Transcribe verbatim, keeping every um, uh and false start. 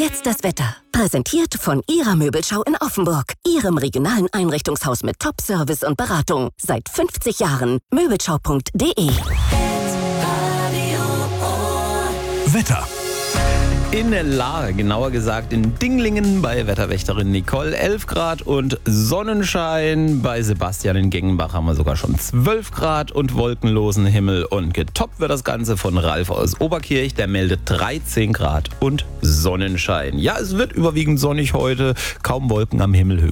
jetzt das Wetter. Präsentiert von Ihrer Möbelschau in Offenburg. Ihrem regionalen Einrichtungshaus mit Top-Service und Beratung. Seit fünfzig Jahren. Möbelschau punkt de. Wetter. In Lahr, genauer gesagt in Dinglingen bei Wetterwächterin Nicole elf Grad und Sonnenschein. Bei Sebastian in Gengenbach haben wir sogar schon zwölf Grad und wolkenlosen Himmel. Und getoppt wird das Ganze von Ralf aus Oberkirch, der meldet dreizehn Grad und Sonnenschein. Ja, es wird überwiegend sonnig heute, kaum Wolken am Himmel.